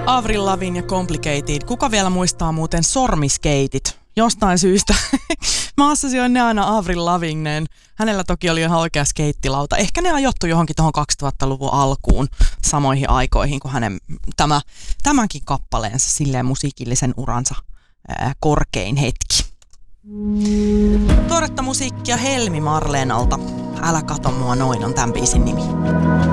Avril Lavigne ja Complicated. Kuka vielä muistaa muuten sormiskeitit? Jostain syystä. Mä assosioin ne aina Avril Lavigneen. Hänellä toki oli ihan oikea skeittilauta. Ehkä ne ajoittu johonkin tuohon 2000-luvun alkuun samoihin aikoihin kuin hänen tämänkin kappaleensa silleen musiikillisen uransa korkein hetki. Tuoretta musiikkia Helmi Marleenalta. Älä kato mua noin on tämän biisin nimi.